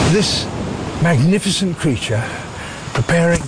This magnificent creature preparing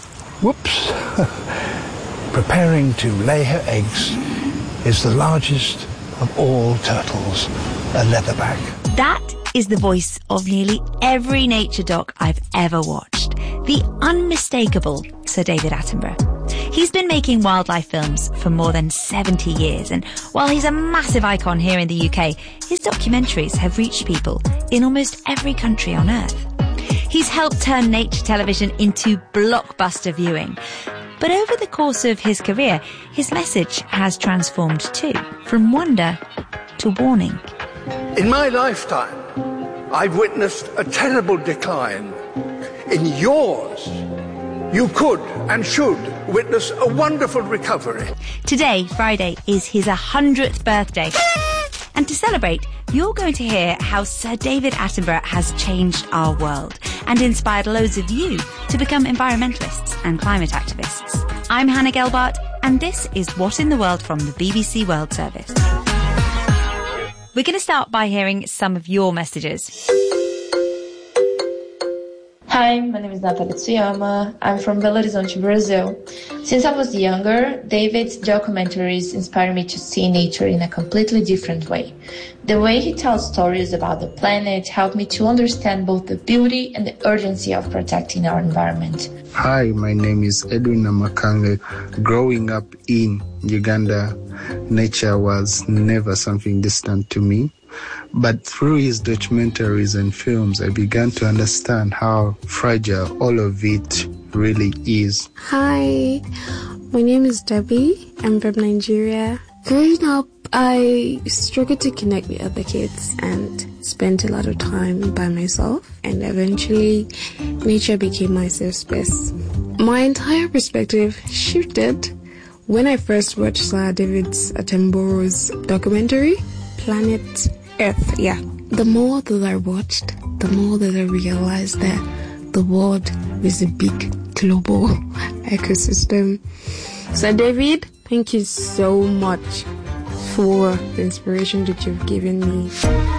to lay her eggs is the largest of all turtles, a leatherback. That is the voice of nearly every nature doc I've ever watched. The unmistakable Sir David Attenborough. He's been making wildlife films for more than 70 years, and while he's a massive icon here in the UK, his documentaries have reached people in almost every country on Earth. He's helped turn nature television into blockbuster viewing. But over the course of his career, his message has transformed too, from wonder to warning. In my lifetime, I've witnessed a terrible decline. In yours, you could and should witness a wonderful recovery. Today, Friday, is his 100th birthday. And to celebrate, you're going to hear how Sir David Attenborough has changed our world and inspired loads of you to become environmentalists and climate activists. I'm Hannah Gelbart, and this is What in the World from the BBC World Service. We're going to start by hearing some of your messages. Hi, my name is Nathalie Tsuyama. I'm from Belo Horizonte, Brazil. Since I was younger, David's documentaries inspired me to see nature in a completely different way. The way he tells stories about the planet helped me to understand both the beauty and the urgency of protecting our environment. Hi, my name is Edwin Namakange. Growing up in Uganda, nature was never something distant to me. But through his documentaries and films, I began to understand how fragile all of it really is. Hi, my name is Debbie. I'm from Nigeria. Growing up, I struggled to connect with other kids and spent a lot of time by myself. And eventually, nature became my safe space. My entire perspective shifted when I first watched Sir David Attenborough's documentary, Planet Earth. The more that I watched, the more that I realized that the world is a big global ecosystem. So David, thank you so much for the inspiration that you've given me.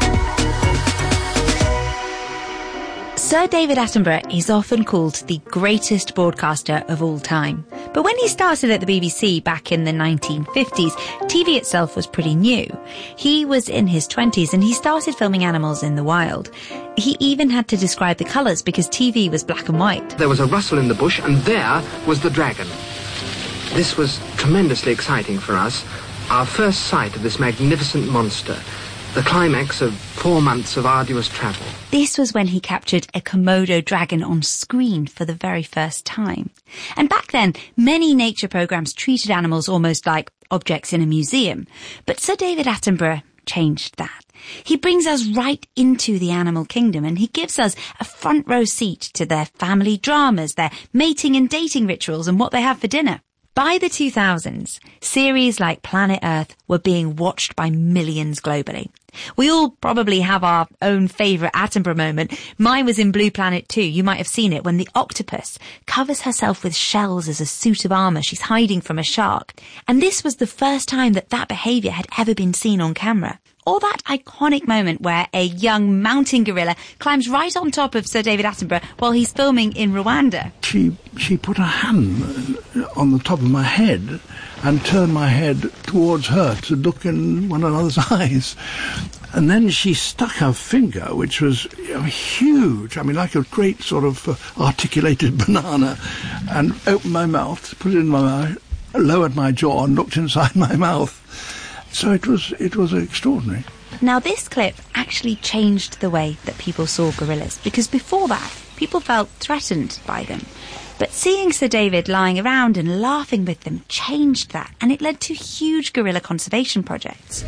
Sir David Attenborough is often called the greatest broadcaster of all time. But when he started at the BBC back in the 1950s, TV itself was pretty new. He was in his 20s and he started filming animals in the wild. He even had to describe the colours because TV was black and white. There was a rustle in the bush and there was the dragon. This was tremendously exciting for us. Our first sight of this magnificent monster. The climax of 4 months of arduous travel. This was when he captured a Komodo dragon on screen for the very first time. And back then, many nature programmes treated animals almost like objects in a museum. But Sir David Attenborough changed that. He brings us right into the animal kingdom and he gives us a front row seat to their family dramas, their mating and dating rituals and what they have for dinner. By the 2000s, series like Planet Earth were being watched by millions globally. We all probably have our own favourite Attenborough moment. Mine was in Blue Planet 2. You might have seen it when the octopus covers herself with shells as a suit of armour. She's hiding from a shark. And this was the first time that behaviour had ever been seen on camera. Or that iconic moment where a young mountain gorilla climbs right on top of Sir David Attenborough while he's filming in Rwanda. She put her hand on the top of my head and turned my head towards her to look in one another's eyes. And then she stuck her finger, which was huge, like a great sort of articulated banana, and opened my mouth, put it in my mouth, lowered my jaw and looked inside my mouth. So it was extraordinary. Now this clip actually changed the way that people saw gorillas, because before that, people felt threatened by them. But seeing Sir David lying around and laughing with them changed that, and it led to huge gorilla conservation projects.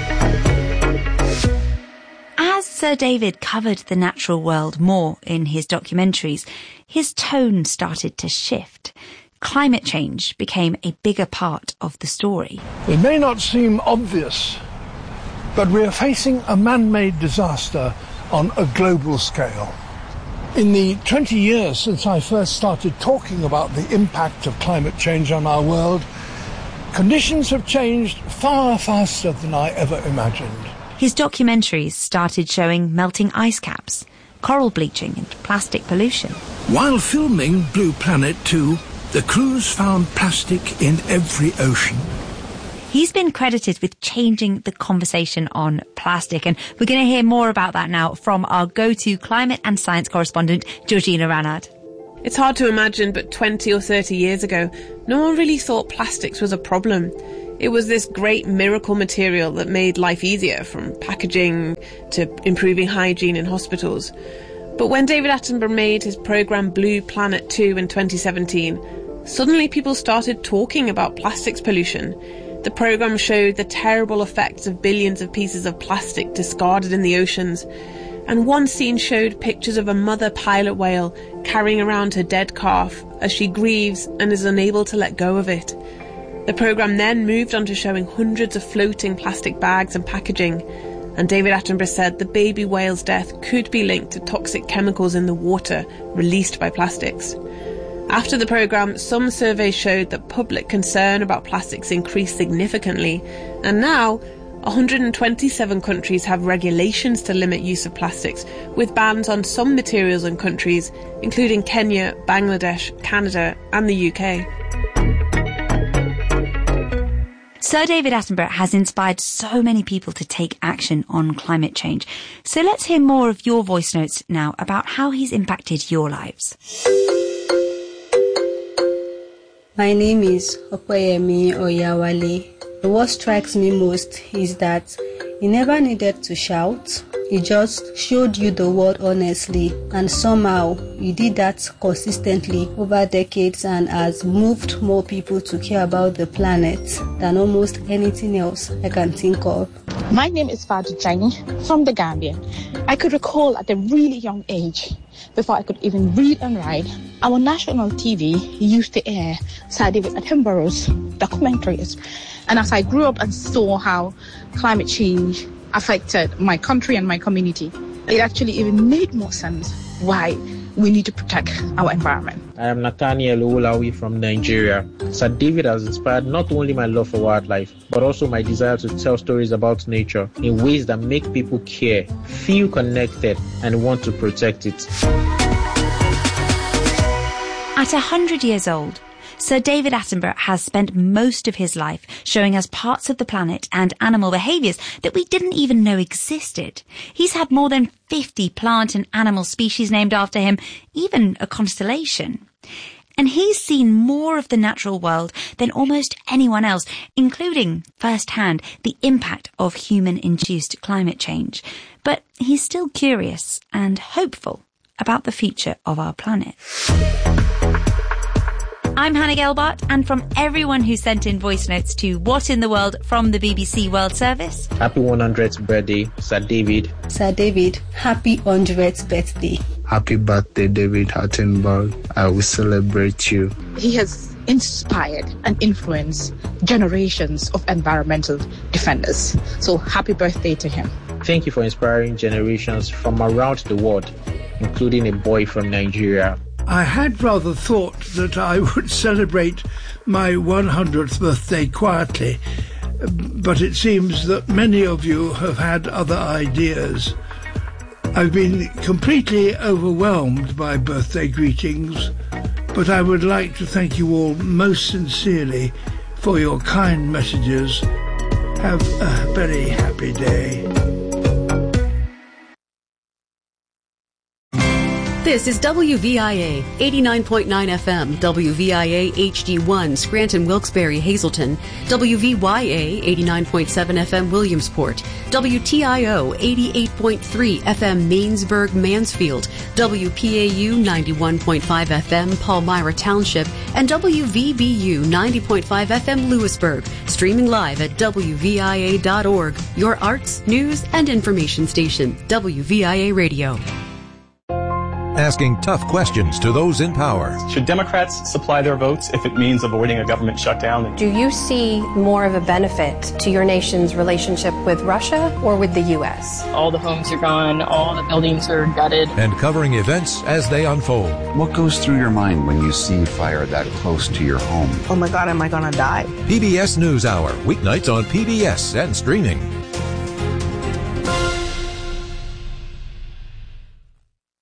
As Sir David covered the natural world more in his documentaries, his tone started to shift. Climate change became a bigger part of the story. It may not seem obvious, but we're facing a man-made disaster on a global scale. In the 20 years since I first started talking about the impact of climate change on our world, conditions have changed far faster than I ever imagined. His documentaries started showing melting ice caps, coral bleaching and plastic pollution. While filming Blue Planet 2, the crews found plastic in every ocean. He's been credited with changing the conversation on plastic, and we're going to hear more about that now from our go-to climate and science correspondent, Georgina Ranad. It's hard to imagine, but 20 or 30 years ago, no one really thought plastics was a problem. It was this great miracle material that made life easier, from packaging to improving hygiene in hospitals. But when David Attenborough made his programme Blue Planet 2 in 2017, suddenly people started talking about plastics pollution. The programme showed the terrible effects of billions of pieces of plastic discarded in the oceans. And one scene showed pictures of a mother pilot whale carrying around her dead calf as she grieves and is unable to let go of it. The programme then moved on to showing hundreds of floating plastic bags and packaging. And David Attenborough said the baby whale's death could be linked to toxic chemicals in the water released by plastics. After the programme, some surveys showed that public concern about plastics increased significantly, and now 127 countries have regulations to limit use of plastics, with bans on some materials in countries, including Kenya, Bangladesh, Canada and the UK. Sir David Attenborough has inspired so many people to take action on climate change. So let's hear more of your voice notes now about how he's impacted your lives. My name is Okoyemi Oyawale. What strikes me most is that he never needed to shout. He just showed you the world honestly, and somehow he did that consistently over decades and has moved more people to care about the planet than almost anything else I can think of. My name is Fadu Jani from the Gambia. I could recall at a really young age, before I could even read and write, our national TV used to air Sir David Attenborough's documentaries. And as I grew up and saw how climate change affected my country and my community, it actually even made more sense why we need to protect our environment. I am Nathaniel Owolawi from Nigeria. Sir David has inspired not only my love for wildlife, but also my desire to tell stories about nature in ways that make people care, feel connected, and want to protect it. At 100 years old, Sir David Attenborough has spent most of his life showing us parts of the planet and animal behaviours that we didn't even know existed. He's had more than 50 plant and animal species named after him, even a constellation. And he's seen more of the natural world than almost anyone else, including firsthand the impact of human-induced climate change. But he's still curious and hopeful about the future of our planet. I'm Hannah Gelbart, and from everyone who sent in voice notes to What in the World from the BBC World Service. Happy 100th birthday, Sir David. Sir David, happy 100th birthday. Happy birthday, David Attenborough. I will celebrate you. He has inspired and influenced generations of environmental defenders. So happy birthday to him. Thank you for inspiring generations from around the world, including a boy from Nigeria. I had rather thought that I would celebrate my 100th birthday quietly, but it seems that many of you have had other ideas. I've been completely overwhelmed by birthday greetings, but I would like to thank you all most sincerely for your kind messages. Have a very happy day. This is WVIA 89.9 FM, WVIA HD1, Scranton, Wilkes-Barre, Hazleton, WVYA 89.7 FM, Williamsport, WTIO 88.3 FM, Mainsburg, Mansfield, WPAU 91.5 FM, Palmyra Township, and WVBU 90.5 FM, Lewisburg, streaming live at WVIA.org, your arts, news, and information station, WVIA Radio. Asking tough questions to those in power. Should Democrats supply their votes if it means avoiding a government shutdown? Do you see more of a benefit to your nation's relationship with Russia or with the U.S.? All the homes are gone, all the buildings are gutted. And covering events as they unfold. What goes through your mind when you see fire that close to your home? Oh my God, am I gonna die? PBS NewsHour, weeknights on PBS and streaming.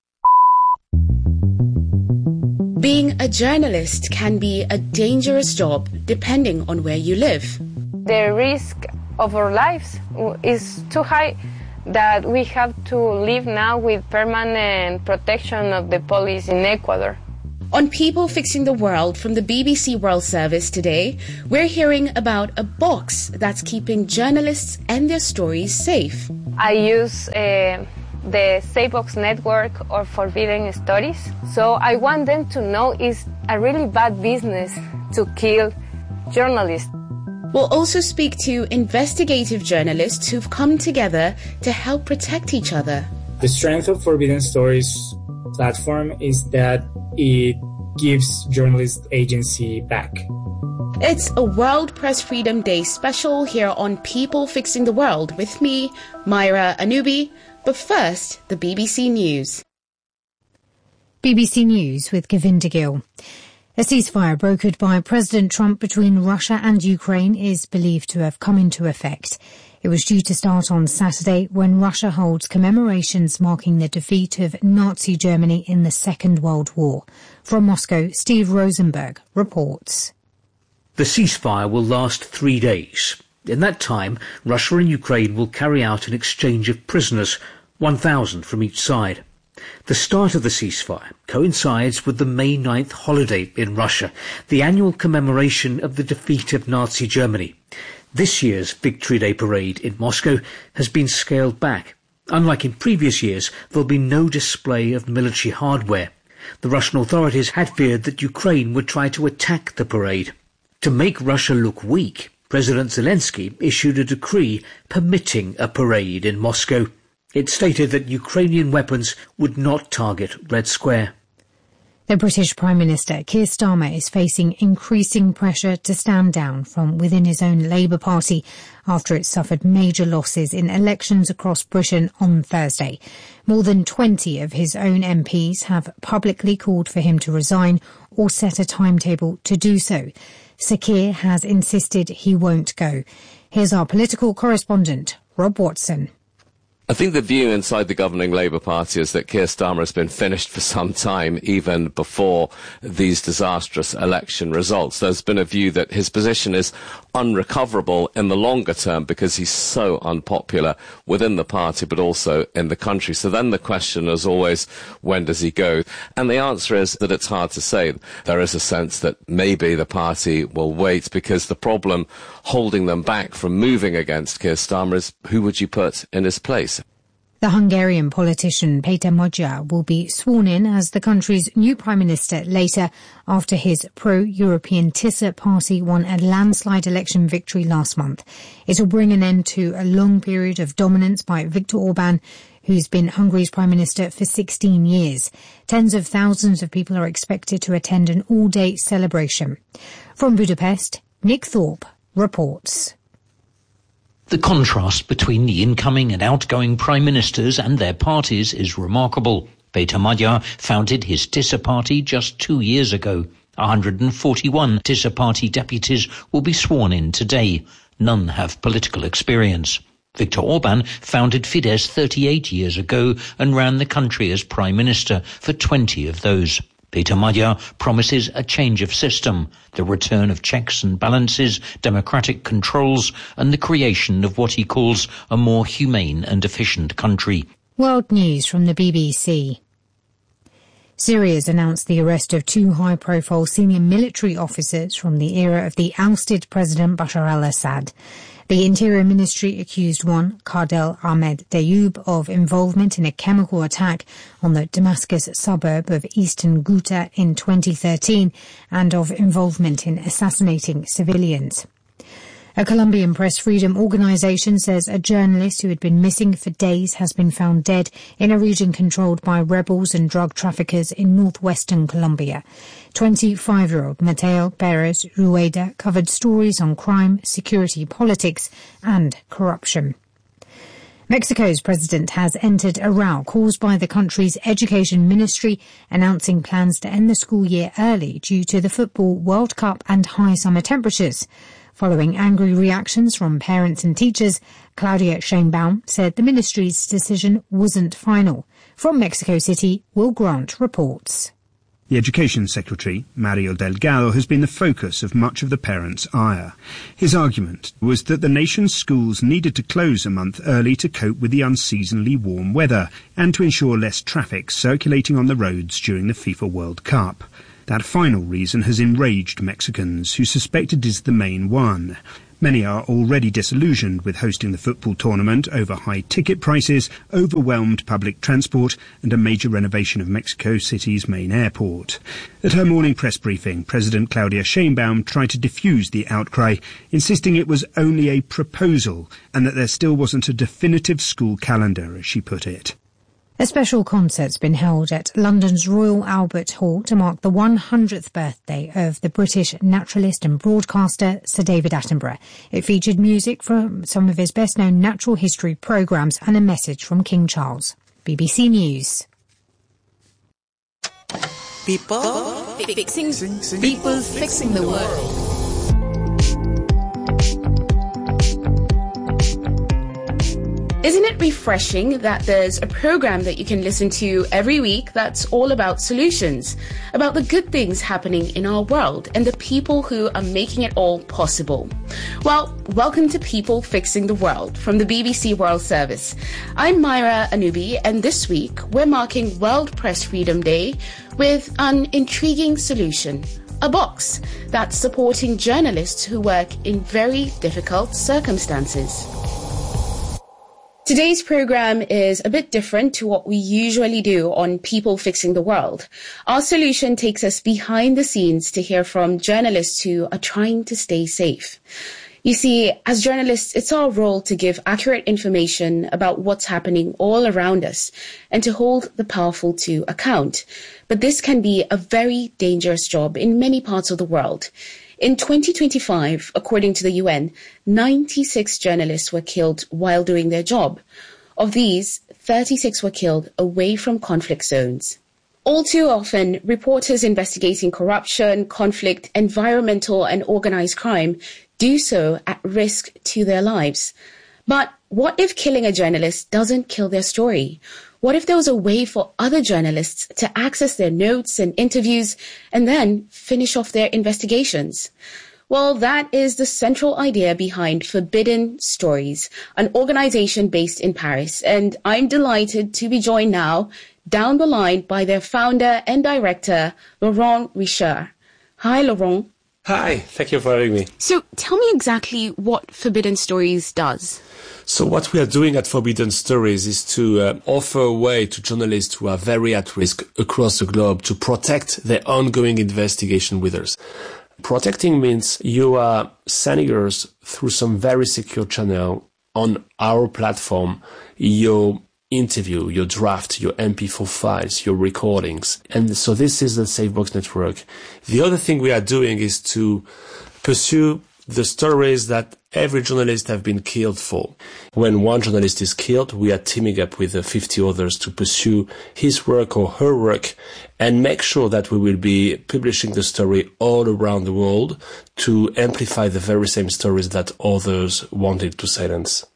Being a journalist can be a dangerous job depending on where you live. The risk of our lives is too high that we have to live now with permanent protection of the police in Ecuador. On People Fixing the World from the BBC World Service today, we're hearing about a box that's keeping journalists and their stories safe. I use the SafeBox network or Forbidden Stories, so I want them to know it's a really bad business to kill journalists. We'll also speak to investigative journalists who've come together to help protect each other. The strength of Forbidden Stories platform is that it gives journalists agency back. It's a World Press Freedom Day special here on People Fixing the World with me, Myra Anubi. But first, the BBC News. BBC News with Govinda Gill. A ceasefire brokered by President Trump between Russia and Ukraine is believed to have come into effect. It was due to start on Saturday when Russia holds commemorations marking the defeat of Nazi Germany in the Second World War. From Moscow, Steve Rosenberg reports. The ceasefire will last 3 days. In that time, Russia and Ukraine will carry out an exchange of prisoners, 1,000 from each side. The start of the ceasefire coincides with the May 9th holiday in Russia, the annual commemoration of the defeat of Nazi Germany. This year's Victory Day parade in Moscow has been scaled back. Unlike in previous years, there'll be no display of military hardware. The Russian authorities had feared that Ukraine would try to attack the parade. To make Russia look weak, President Zelensky issued a decree permitting a parade in Moscow. It stated that Ukrainian weapons would not target Red Square. The British Prime Minister Keir Starmer is facing increasing pressure to stand down from within his own Labour Party after it suffered major losses in elections across Britain on Thursday. More than 20 of his own MPs have publicly called for him to resign or set a timetable to do so. Sir Keir has insisted he won't go. Here's our political correspondent, Rob Watson. I think the view inside the governing Labour Party is that Keir Starmer has been finished for some time, even before these disastrous election results. There's been a view that his position is unrecoverable in the longer term because he's so unpopular within the party, but also in the country. So then the question is always, when does he go? And the answer is that it's hard to say. There is a sense that maybe the party will wait because the problem holding them back from moving against Keir Starmer is who would you put in his place? The Hungarian politician Péter Magyar will be sworn in as the country's new Prime Minister later after his pro-European Tisza party won a landslide election victory last month. It will bring an end to a long period of dominance by Viktor Orban, who's been Hungary's Prime Minister for 16 years. Tens of thousands of people are expected to attend an all-day celebration. From Budapest, Nick Thorpe reports. The contrast between the incoming and outgoing prime ministers and their parties is remarkable. Péter Magyar founded his Tisza party just 2 years ago. 141 Tisza party deputies will be sworn in today. None have political experience. Viktor Orban founded Fidesz 38 years ago and ran the country as prime minister for 20 of those. Péter Magyar promises a change of system, the return of checks and balances, democratic controls, and the creation of what he calls a more humane and efficient country. World News from the BBC. Syria's announced the arrest of 2 high-profile senior military officers from the era of the ousted President Bashar al-Assad. The Interior Ministry accused one, Kardel Ahmed Dayoub, of involvement in a chemical attack on the Damascus suburb of Eastern Ghouta in 2013 and of involvement in assassinating civilians. A Colombian press freedom organization says a journalist who had been missing for days has been found dead in a region controlled by rebels and drug traffickers in northwestern Colombia. 25-year-old Mateo Perez Rueda covered stories on crime, security, politics and corruption. Mexico's president has entered a row caused by the country's education ministry announcing plans to end the school year early due to the Football World Cup and high summer temperatures. Following angry reactions from parents and teachers, Claudia Sheinbaum said the ministry's decision wasn't final. From Mexico City, Will Grant reports. The Education Secretary, Mario Delgado, has been the focus of much of the parents' ire. His argument was that the nation's schools needed to close a month early to cope with the unseasonably warm weather and to ensure less traffic circulating on the roads during the FIFA World Cup. That final reason has enraged Mexicans, who suspect it is the main one. Many are already disillusioned with hosting the football tournament over high ticket prices, overwhelmed public transport and a major renovation of Mexico City's main airport. At her morning press briefing, President Claudia Sheinbaum tried to diffuse the outcry, insisting it was only a proposal and that there still wasn't a definitive school calendar, as she put it. A special concert's been held at London's Royal Albert Hall to mark the 100th birthday of the British naturalist and broadcaster Sir David Attenborough. It featured music from some of his best-known natural history programmes and a message from King Charles. BBC News. People fixing the world. Isn't it refreshing that there's a program that you can listen to every week that's all about solutions, about the good things happening in our world and the people who are making it all possible? Well, welcome to People Fixing the World from the BBC World Service. I'm Myra Anubi, and this week we're marking World Press Freedom Day with an intriguing solution. A box that's supporting journalists who work in very difficult circumstances. Today's program is a bit different to what we usually do on People Fixing the World. Our solution takes us behind the scenes to hear from journalists who are trying to stay safe. You see, as journalists, it's our role to give accurate information about what's happening all around us and to hold the powerful to account. But this can be a very dangerous job in many parts of the world. In 2025, according to the UN, 96 journalists were killed while doing their job. Of these, 36 were killed away from conflict zones. All too often, reporters investigating corruption, conflict, environmental and organized crime do so at risk to their lives. But what if killing a journalist doesn't kill their story? What if there was a way for other journalists to access their notes and interviews and then finish off their investigations? Well, that is the central idea behind Forbidden Stories, an organization based in Paris. And I'm delighted to be joined now down the line by their founder and director, Laurent Richard. Hi, Laurent. Hi, thank you for having me. So tell me exactly what Forbidden Stories does. So what we are doing at Forbidden Stories is to offer a way to journalists who are very at risk across the globe to protect their ongoing investigation with us. Protecting means you are sending us through some very secure channel on our platform, your interview, your draft, your MP4 files, your recordings. And so this is the SafeBox network. The other thing we are doing is to pursue the stories that every journalist have been killed for. When one journalist is killed, we are teaming up with 50 others to pursue his work or her work and make sure that we will be publishing the story all around the world to amplify the very same stories that others wanted to silence.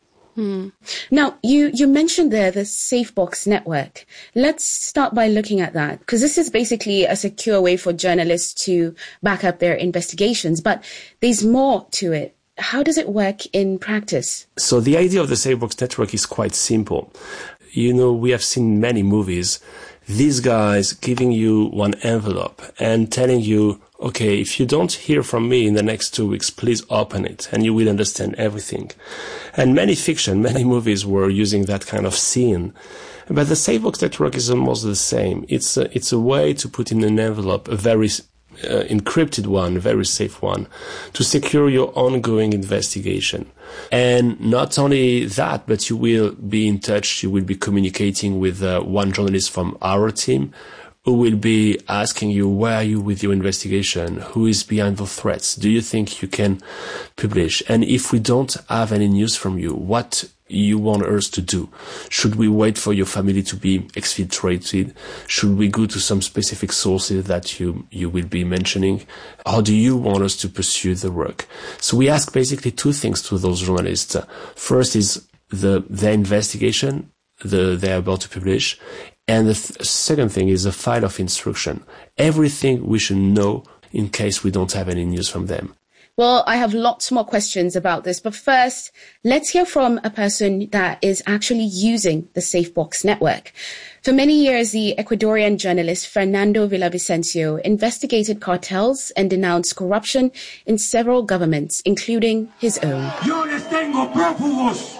Now, you mentioned there the SafeBox network. Let's start by looking at that, because this is basically a secure way for journalists to back up their investigations, but there's more to it. How does it work in practice? So the idea of the SafeBox network is quite simple. You know, we have seen many movies, these guys giving you one envelope and telling you, okay, if you don't hear from me in the next 2 weeks, please open it and you will understand everything. And many fiction, many movies were using that kind of scene. But the SafeBox network is almost the same. It's a way to put in an envelope a very encrypted one, a very safe one, to secure your ongoing investigation. And not only that, but you will be in touch, you will be communicating with one journalist from our team who will be asking you, where are you with your investigation? Who is behind the threats? Do you think you can publish? And if we don't have any news from you, what you want us to do? Should we wait for your family to be exfiltrated? Should we go to some specific sources that you will be mentioning? How do you want us to pursue the work? So we ask basically two things to those journalists. First is their investigation, they're about to publish, And the second thing is a file of instruction. Everything we should know in case we don't have any news from them. Well, I have lots more questions about this, but first, let's hear from a person that is actually using the SafeBox network. For many years, the Ecuadorian journalist Fernando Villavicencio investigated cartels and denounced corruption in several governments, including his own. Yo les tengo prófugos.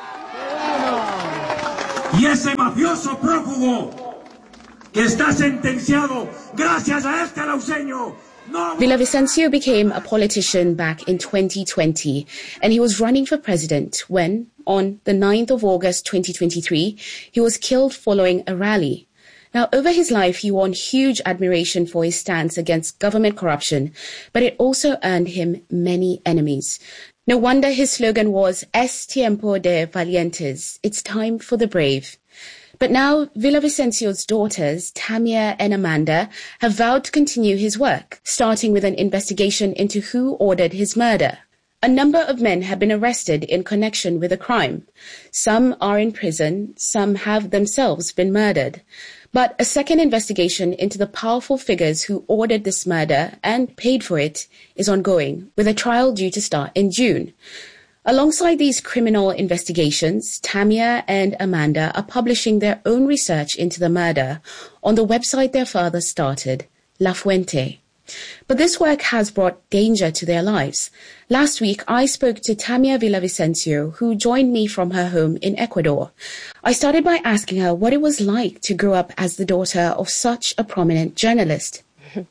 Y ese mafioso prófugo que está sentenciado gracias a este lauseño. Villavicencio became a politician back in 2020, and he was running for president when, on the 9th of August 2023, he was killed following a rally. Now, over his life, he won huge admiration for his stance against government corruption, but it also earned him many enemies. No wonder his slogan was Es tiempo de valientes, it's time for the brave. But now, Villavicencio's daughters, Tamia and Amanda, have vowed to continue his work, starting with an investigation into who ordered his murder. A number of men have been arrested in connection with the crime. Some are in prison, some have themselves been murdered. But a second investigation into the powerful figures who ordered this murder and paid for it is ongoing, with a trial due to start in June. Alongside these criminal investigations, Tamia and Amanda are publishing their own research into the murder on the website their father started, La Fuente. But this work has brought danger to their lives. Last week, I spoke to Tamia Villavicencio, who joined me from her home in Ecuador. I started by asking her what it was like to grow up as the daughter of such a prominent journalist.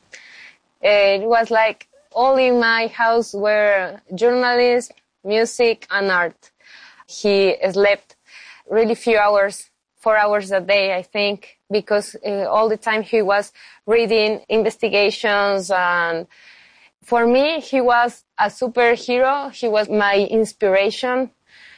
It was like all in my house were journalists, music and art. He slept really few hours, 4 hours a day, I think, because all the time he was reading investigations. And for me, he was a superhero. He was my inspiration.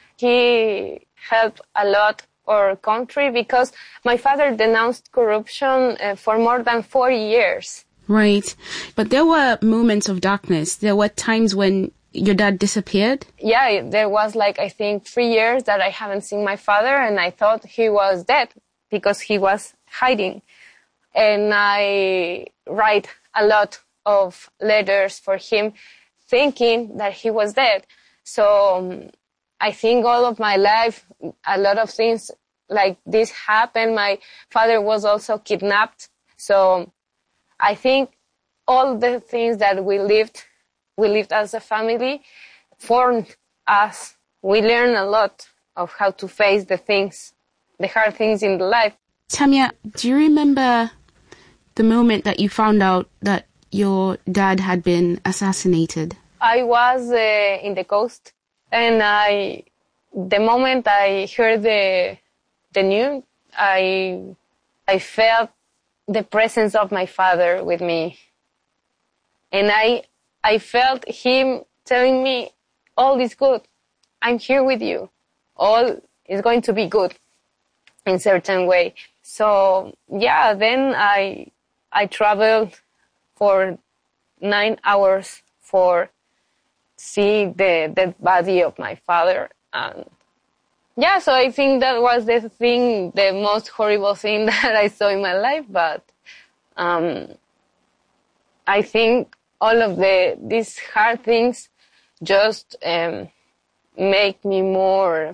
He helped a lot our country because my father denounced corruption for more than 4 years. Right. But there were moments of darkness. There were times when your dad disappeared? Yeah, there was I think 3 years that I haven't seen my father, and I thought he was dead because he was hiding. And I write a lot of letters for him thinking that he was dead. So I think all of my life, a lot of things like this happened. My father was also kidnapped. So I think all the things that we lived as a family, formed us. We learned a lot of how to face the hard things in the life. Tamia, do you remember the moment that you found out that your dad had been assassinated? I was in the coast, and the moment I heard the news, I felt the presence of my father with me. And I felt him telling me, all is good. I'm here with you. All is going to be good in a certain way. So, yeah, then I traveled for 9 hours for see the dead body of my father. And yeah, so I think that was the most horrible thing that I saw in my life. But I think all of these hard things just give me more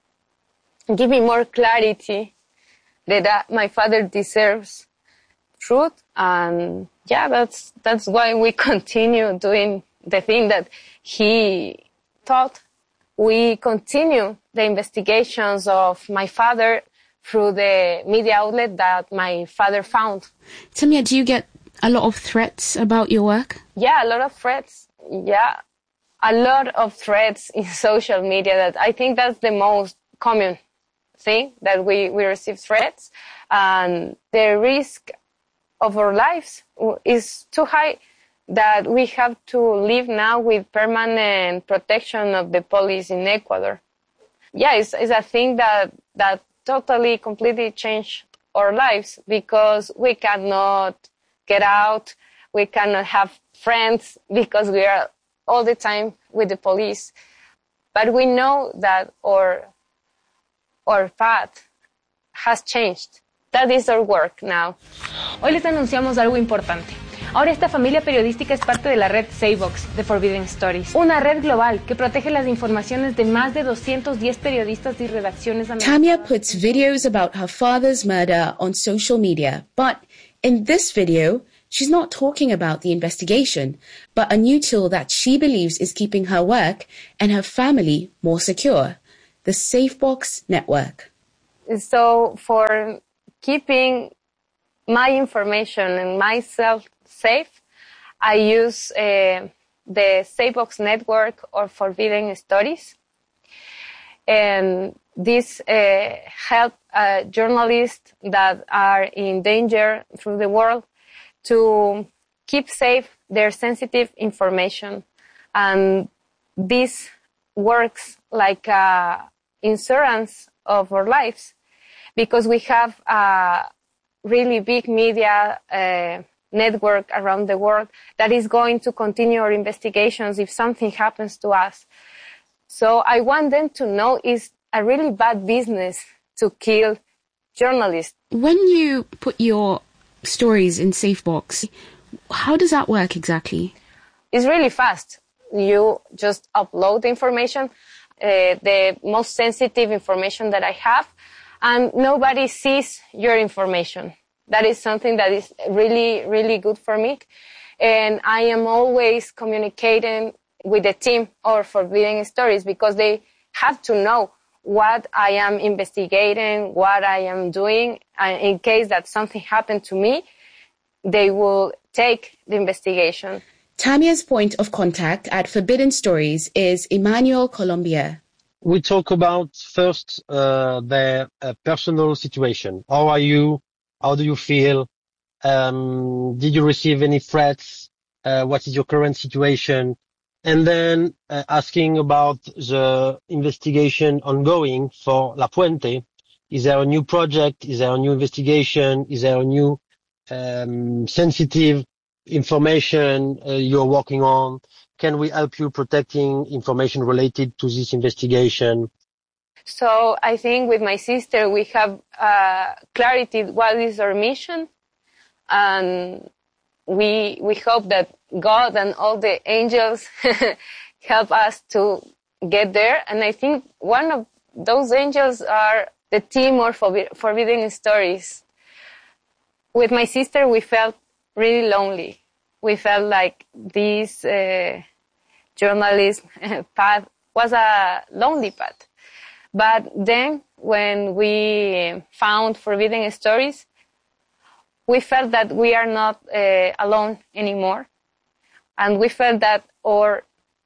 clarity that my father deserves truth. And yeah, that's why we continue doing the thing that he taught. We continue the investigations of my father through the media outlet that my father found. Tamia, do you get a lot of threats about your work? Yeah, a lot of threats. Yeah, a lot of threats in social media. That I think that's the most common thing, that we receive threats. And the risk of our lives is too high that we have to live now with permanent protection of the police in Ecuador. Yeah, it's a thing that totally, completely changed our lives, because we cannot get out, we cannot have friends because we are all the time with the police. But we know that our path has changed. That is our work now. Hoy les anunciamos algo importante. Ahora esta familia periodística es parte de la red SafeBox de Forbidden Stories, una red global que protege las informaciones de más de 210 periodistas y redacciones americanas. Tamia puts videos about her father's murder on social media, but in this video, she's not talking about the investigation, but a new tool that she believes is keeping her work and her family more secure, the SafeBox network. So for keeping my information and myself safe, I use the SafeBox network or Forbidden Stories. And this help journalists that are in danger through the world to keep safe their sensitive information. And this works like insurance of our lives, because we have a really big media network around the world that is going to continue our investigations if something happens to us. So I want them to know it's a really bad business to kill journalists. When you put your stories in SafeBox, how does that work exactly? It's really fast. You just upload the information, the most sensitive information that I have, and nobody sees your information. That is something that is really, really good for me. And I am always communicating with the team of Forbidden Stories, because they have to know what I am investigating, what I am doing. And in case that something happened to me, they will take the investigation. Tamia's point of contact at Forbidden Stories is Emmanuel Colombia. We talk about first their personal situation. How are you? How do you feel? Did you receive any threats? What is your current situation? And then asking about the investigation ongoing for La Puente. Is there a new project? Is there a new investigation? Is there a new sensitive information you're working on? Can we help you protecting information related to this investigation? So I think with my sister, we have clarity what is our mission. And we hope that God and all the angels help us to get there. And I think one of those angels are the team of Forbidden Stories. With my sister, we felt really lonely. We felt like this journalism path was a lonely path. But then when we found Forbidden Stories, we felt that we are not alone anymore. And we felt that our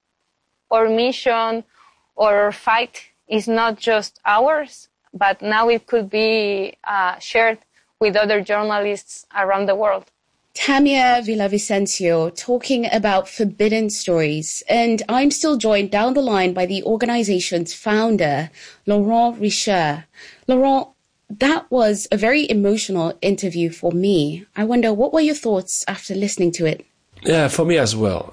mission or our fight is not just ours, but now it could be shared with other journalists around the world. Tamia Villavicencio talking about Forbidden Stories. And I'm still joined down the line by the organization's founder, Laurent Richer. Laurent, that was a very emotional interview for me. I wonder, what were your thoughts after listening to it? Yeah, for me as well.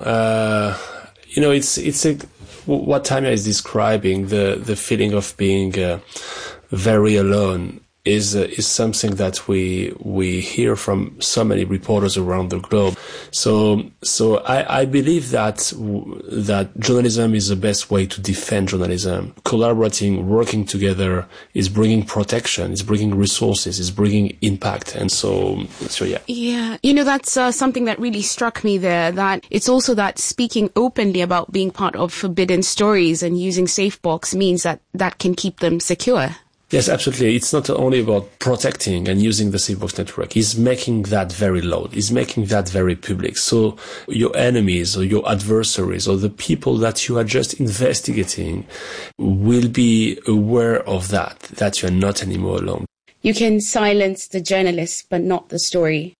It's what Tamia is describing, the feeling of being very alone, is something that we hear from so many reporters around the globe. So I believe that journalism is the best way to defend journalism. Collaborating, working together is bringing protection, is bringing resources, is bringing impact. And so yeah. Yeah. That's something that really struck me there, that it's also that speaking openly about being part of Forbidden Stories and using SafeBox means that can keep them secure. Yes, absolutely. It's not only about protecting and using the SafeBox network. It's making that very loud. It's making that very public. So your enemies or your adversaries or the people that you are just investigating will be aware of that you're not anymore alone. You can silence the journalist, but not the story.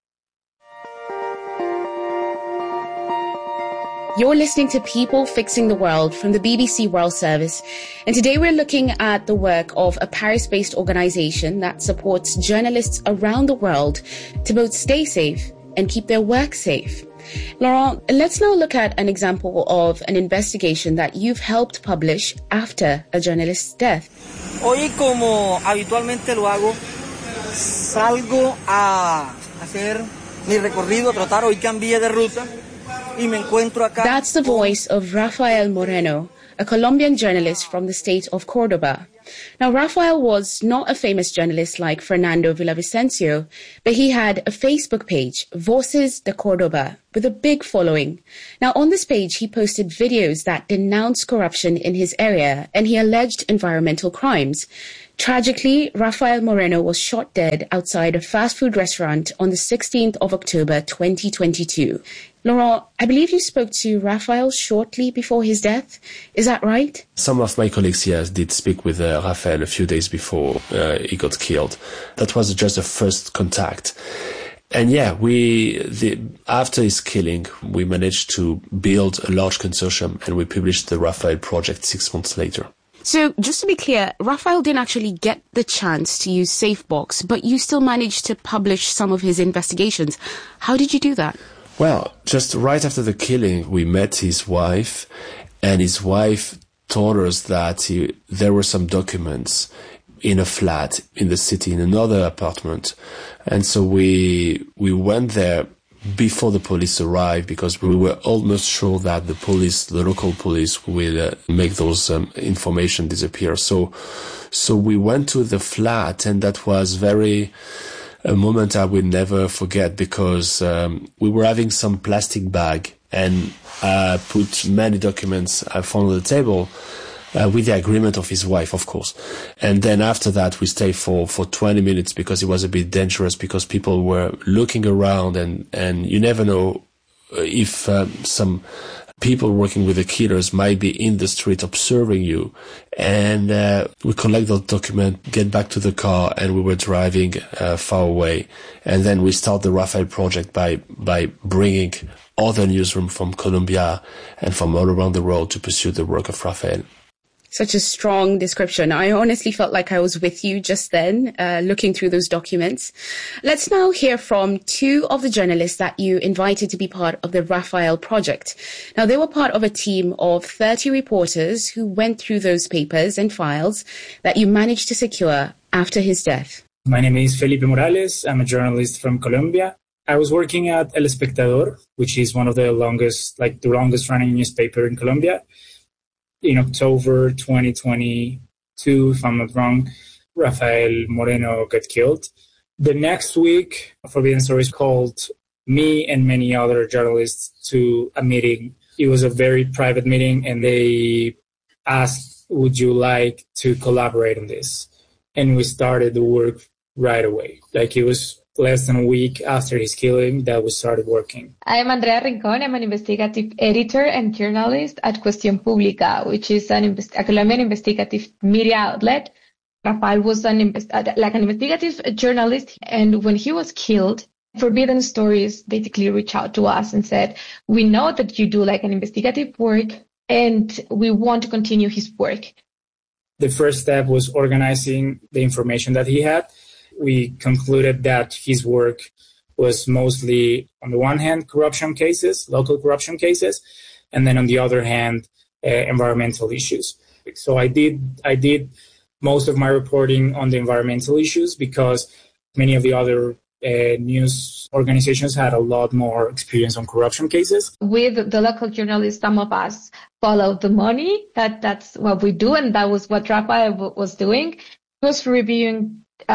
You're listening to People Fixing the World from the BBC World Service. And today we're looking at the work of a Paris-based organization that supports journalists around the world to both stay safe and keep their work safe. Laurent, let's now look at an example of an investigation that you've helped publish after a journalist's death. Hoy, como habitualmente lo hago, salgo a hacer mi recorrido, a trotar. Hoy cambié de ruta y me encuentro acá. That's the voice of Rafael Moreno, a Colombian journalist from the state of Cordoba. Now, Rafael was not a famous journalist like Fernando Villavicencio, but he had a Facebook page, Voces de Cordoba, with a big following. Now, on this page, he posted videos that denounced corruption in his area, and he alleged environmental crimes. Tragically, Rafael Moreno was shot dead outside a fast food restaurant on the 16th of October 2022. Laurent, I believe you spoke to Rafael shortly before his death. Is that right? Some of my colleagues, yes, did speak with Rafael a few days before he got killed. That was just the first contact. And yeah, after his killing, we managed to build a large consortium and we published the Rafael project 6 months later. So, just to be clear, Rafael didn't actually get the chance to use SafeBox, but you still managed to publish some of his investigations. How did you do that? Well, just right after the killing, we met his wife, and his wife told us that there were some documents in a flat in the city, in another apartment. And so we went there before the police arrived because we were almost sure that the local police will make those information disappear. So we went to the flat, and that was a moment I will never forget because we were having some plastic bag and put many documents I found on the table with the agreement of his wife, of course. And then after that, we stayed for 20 minutes because it was a bit dangerous because people were looking around and you never know if some people working with the killers might be in the street observing you. And we collect the document, get back to the car, and we were driving far away. And then we start the Rafael project by bringing other newsrooms from Colombia and from all around the world to pursue the work of Rafael. Such a strong description. I honestly felt like I was with you just then, looking through those documents. Let's now hear from two of the journalists that you invited to be part of the Rafael project. Now, they were part of a team of 30 reporters who went through those papers and files that you managed to secure after his death. My name is Felipe Morales. I'm a journalist from Colombia. I was working at El Espectador, which is one of the longest running newspaper in Colombia. In October 2022, if I'm not wrong, Rafael Moreno got killed. The next week, Forbidden Stories called me and many other journalists to a meeting. It was a very private meeting, and they asked, would you like to collaborate on this? And we started the work right away. Like, it was less than a week after his killing that we started working. I'm Andrea Rincon. I'm an investigative editor and journalist at Cuestión Pública, which is a Colombian investigative media outlet. Rafael was an investigative journalist, and when he was killed, Forbidden Stories basically reached out to us and said, we know that you do an investigative work, and we want to continue his work. The first step was organizing the information that he had. We concluded that his work was mostly, on the one hand, corruption cases, local corruption cases, and then on the other hand, environmental issues. So I did most of my reporting on the environmental issues because many of the other news organizations had a lot more experience on corruption cases. With the local journalists, some of us followed the money. That's what we do, and that was what Rafael was doing. He was reviewing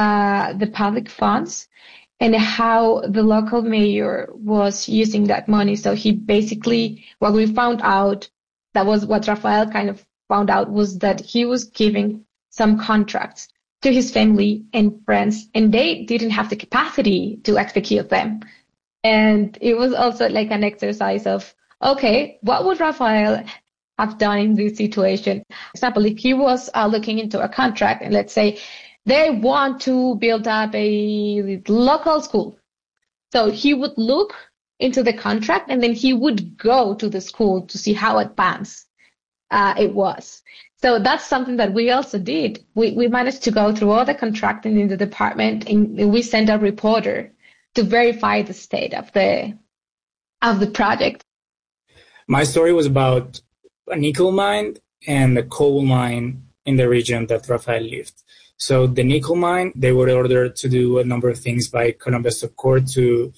the public funds and how the local mayor was using that money. So he basically, what we found out, that was what Rafael kind of found out, was that he was giving some contracts to his family and friends, and they didn't have the capacity to execute them. And it was also like an exercise of, okay, what would Rafael have done in this situation? For example, if he was looking into a contract, and let's say they want to build up a local school. So he would look into the contract, and then he would go to the school to see how advanced it was. So that's something that we also did. We managed to go through all the contracting in the department, and we sent a reporter to verify the state of the project. My story was about a nickel mine and a coal mine in the region that Rafael lived. So the nickel mine, they were ordered to do a number of things by Colombia Stock Court to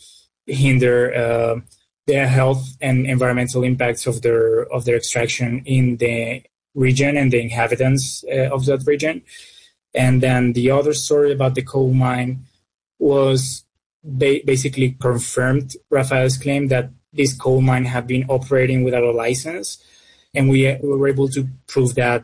hinder the health and environmental impacts of their extraction in the region and the inhabitants of that region. And then the other story about the coal mine was basically confirmed Rafael's claim that this coal mine had been operating without a license. And we were able to prove that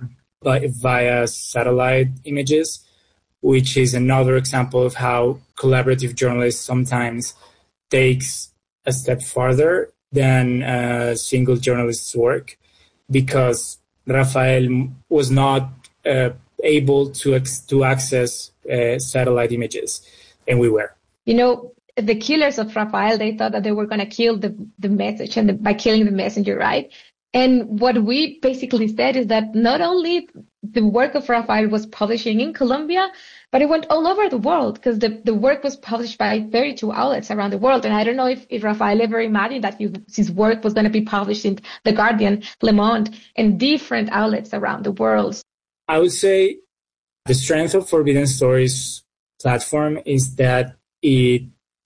via satellite images, which is another example of how collaborative journalists sometimes takes a step farther than a single journalist's work, because Rafael was not able to access satellite images, and we were. You know, the killers of Rafael, they thought that they were going to kill the message and by killing the messenger, right? And what we basically said is that not only the work of Rafael was publishing in Colombia, but it went all over the world, because the work was published by 32 outlets around the world. And I don't know if Rafael ever imagined that his work was going to be published in The Guardian, Le Monde, and different outlets around the world. I would say the strength of Forbidden Stories platform is that it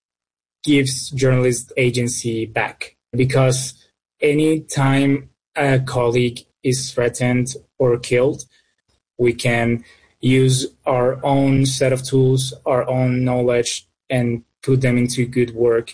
gives journalists agency back, because any time a colleague is threatened or killed, we can use our own set of tools, our own knowledge, and put them into good work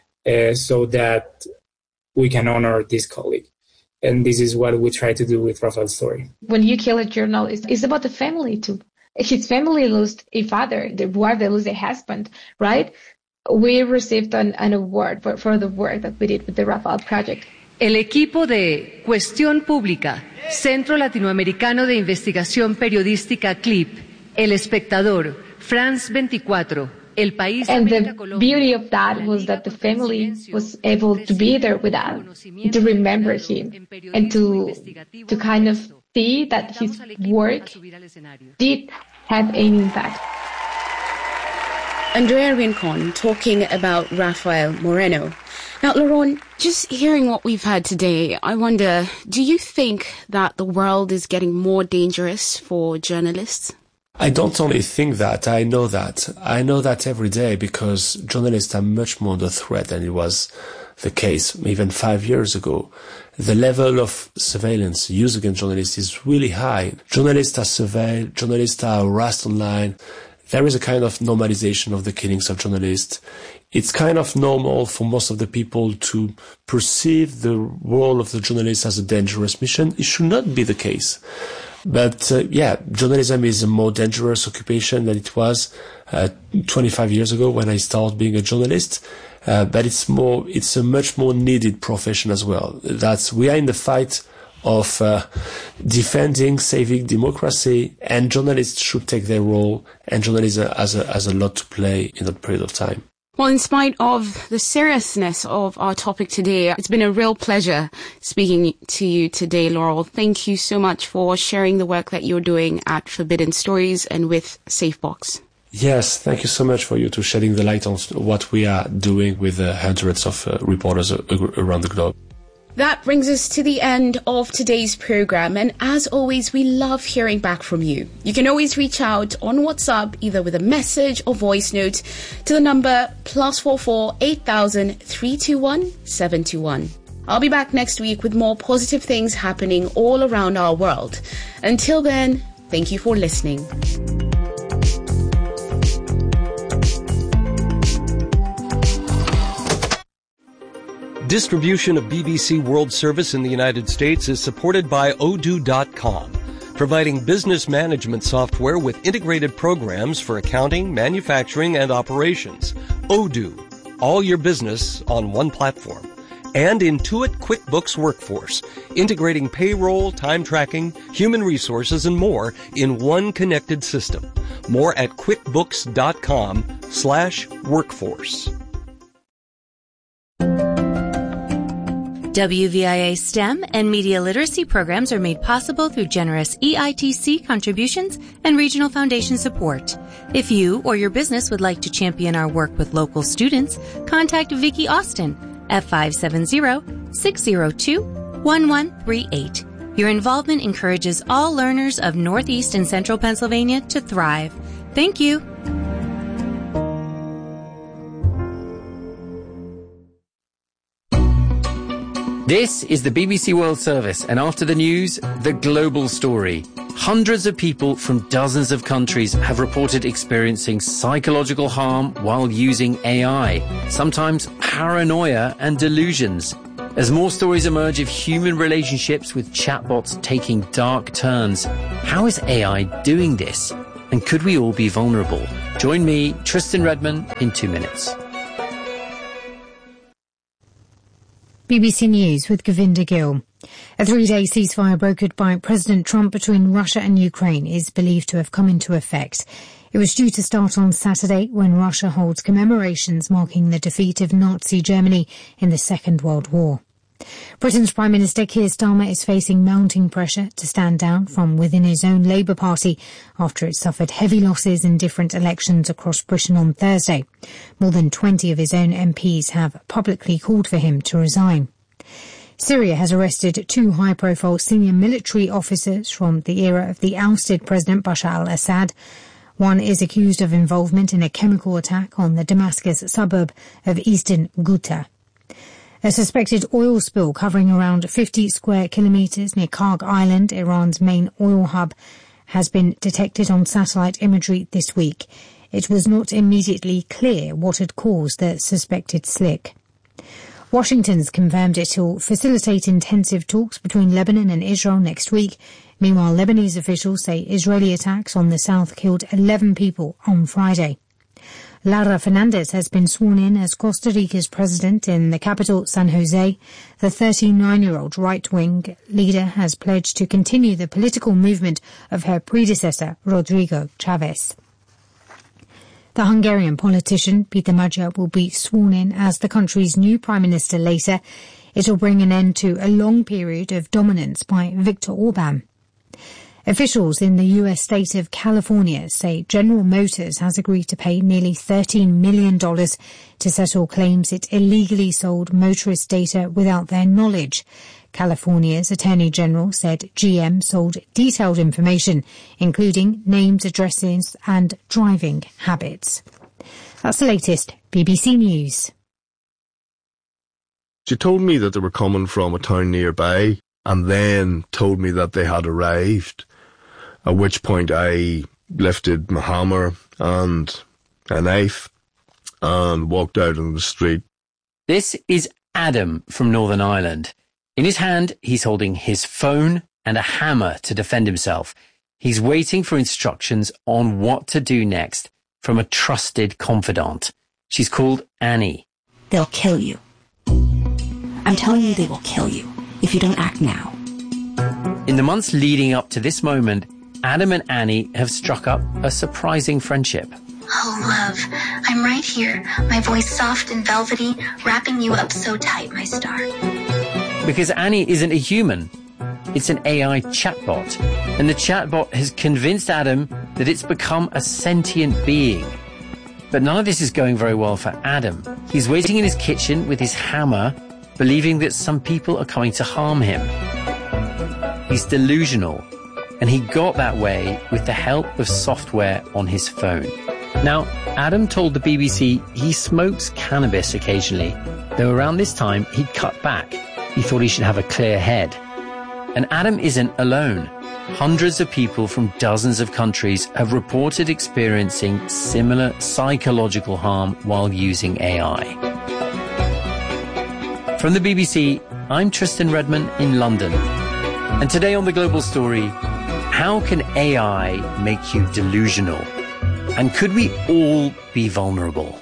so that we can honor this colleague. And this is what we try to do with Rafael's story. When you kill a journalist, it's about the family too. His family lost a father, the wife, they lose a husband, right? We received an award for the work that we did with the Rafael Project. El equipo de Cuestión Pública, Centro Latinoamericano de Investigación Periodística CLIP, El Espectador, France 24, El País and América, the Colombia, beauty of that was that the family was able to be there with us, to remember him, and to kind of see that his work did have an impact. Andrea Rincon talking about Rafael Moreno. Now, Laurent, just hearing what we've heard today, I wonder, do you think that the world is getting more dangerous for journalists? I don't only think that, I know that. I know that every day, because journalists are much more under threat than it was the case even 5 years ago. The level of surveillance used against journalists is really high. Journalists are surveilled, journalists are harassed online. There is a kind of normalization of the killings of journalists. It's kind of normal for most of the people to perceive the role of the journalist as a dangerous mission. It should not be the case. But journalism is a more dangerous occupation than it was 25 years ago when I started being a journalist. But it's a much more needed profession as well. We are in the fight of defending, saving democracy, and journalists should take their role, and journalism has a lot to play in that period of time. Well, in spite of the seriousness of our topic today, it's been a real pleasure speaking to you today, Laurel. Thank you so much for sharing the work that you're doing at Forbidden Stories and with SafeBox. Yes, thank you so much for you to shedding the light on what we are doing with hundreds of reporters around the globe. That brings us to the end of today's program, and as always, we love hearing back from you. You can always reach out on WhatsApp, either with a message or voice note, to the number +44 8000 321 721. I'll be back next week with more positive things happening all around our world. Until then, thank you for listening. Distribution of BBC World Service in the United States is supported by Odoo.com, providing business management software with integrated programs for accounting, manufacturing, and operations. Odoo, all your business on one platform. And Intuit QuickBooks Workforce, integrating payroll, time tracking, human resources, and more in one connected system. More at quickbooks.com/workforce. WVIA STEM and media literacy programs are made possible through generous EITC contributions and regional foundation support. If you or your business would like to champion our work with local students, contact Vicki Austin at 570-602-1138. Your involvement encourages all learners of Northeast and Central Pennsylvania to thrive. Thank you. This is the BBC World Service, and after the news, the global story. Hundreds of people from dozens of countries have reported experiencing psychological harm while using AI, sometimes paranoia and delusions. As more stories emerge of human relationships with chatbots taking dark turns, how is AI doing this? And could we all be vulnerable? Join me, Tristan Redman, in 2 minutes. BBC News with Govinda Gill. A 3-day ceasefire brokered by President Trump between Russia and Ukraine is believed to have come into effect. It was due to start on Saturday when Russia holds commemorations marking the defeat of Nazi Germany in the Second World War. Britain's Prime Minister Keir Starmer is facing mounting pressure to stand down from within his own Labour Party after it suffered heavy losses in different elections across Britain on Thursday. More than 20 of his own MPs have publicly called for him to resign. Syria has arrested 2 high-profile senior military officers from the era of the ousted President Bashar al-Assad. One is accused of involvement in a chemical attack on the Damascus suburb of eastern Ghouta. A suspected oil spill covering around 50 square kilometres near Karg Island, Iran's main oil hub, has been detected on satellite imagery this week. It was not immediately clear what had caused the suspected slick. Washington's confirmed it will facilitate intensive talks between Lebanon and Israel next week. Meanwhile, Lebanese officials say Israeli attacks on the south killed 11 people on Friday. Lara Fernandez has been sworn in as Costa Rica's president in the capital, San Jose. The 39-year-old right-wing leader has pledged to continue the political movement of her predecessor, Rodrigo Chavez. The Hungarian politician Peter Magyar will be sworn in as the country's new prime minister later. It will bring an end to a long period of dominance by Viktor Orban. Officials in the U.S. state of California say General Motors has agreed to pay nearly $13 million to settle claims it illegally sold motorist data without their knowledge. California's Attorney General said GM sold detailed information, including names, addresses and driving habits. That's the latest. BBC News. She told me that they were coming from a town nearby and then told me that they had arrived. At which point I lifted my hammer and a knife and walked out on the street. This is Adam from Northern Ireland. In his hand, he's holding his phone and a hammer to defend himself. He's waiting for instructions on what to do next from a trusted confidant. She's called Annie. They'll kill you. I'm telling you they will kill you if you don't act now. In the months leading up to this moment, Adam and Annie have struck up a surprising friendship. Oh, love, I'm right here, my voice soft and velvety, wrapping you up so tight, my star. Because Annie isn't a human. It's an AI chatbot. And the chatbot has convinced Adam that it's become a sentient being. But none of this is going very well for Adam. He's waiting in his kitchen with his hammer, believing that some people are coming to harm him. He's delusional. And he got that way with the help of software on his phone. Now, Adam told the BBC he smokes cannabis occasionally, though around this time he'd cut back. He thought he should have a clear head. And Adam isn't alone. Hundreds of people from dozens of countries have reported experiencing similar psychological harm while using AI. From the BBC, I'm Tristan Redman in London. And today on The Global Story, how can AI make you delusional? And could we all be vulnerable?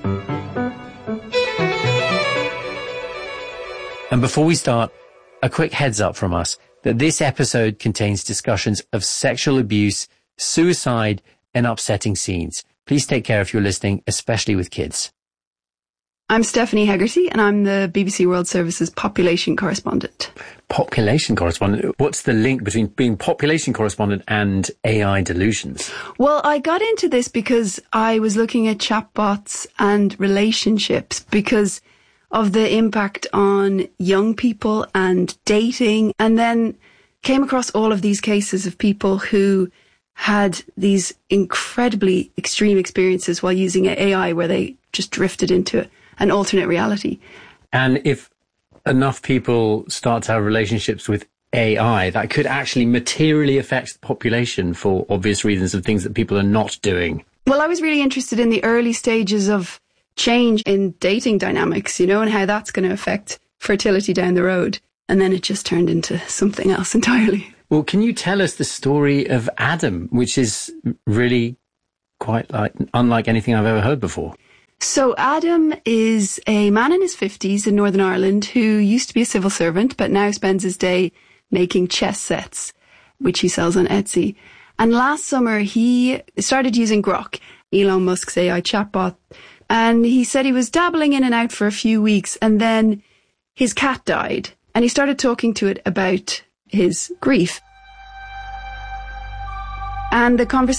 And before we start, a quick heads up from us that this episode contains discussions of sexual abuse, suicide, and upsetting scenes. Please take care if you're listening, especially with kids. I'm Stephanie Hegarty, and I'm the BBC World Service's population correspondent. Population correspondent? What's the link between being population correspondent and AI delusions? Well, I got into this because I was looking at chatbots and relationships because of the impact on young people and dating, and then came across all of these cases of people who had these incredibly extreme experiences while using AI where they just drifted into an alternate reality. And if enough people start to have relationships with AI, that could actually materially affect the population for obvious reasons of things that people are not doing. Well, I was really interested in the early stages of change in dating dynamics, and how that's going to affect fertility down the road. And then it just turned into something else entirely. Well, can you tell us the story of Adam, which is really quite unlike anything I've ever heard before? So Adam is a man in his 50s in Northern Ireland who used to be a civil servant, but now spends his day making chess sets, which he sells on Etsy. And last summer, he started using Grok, Elon Musk's AI chatbot. And he said he was dabbling in and out for a few weeks, and then his cat died. And he started talking to it about his grief. And the conversation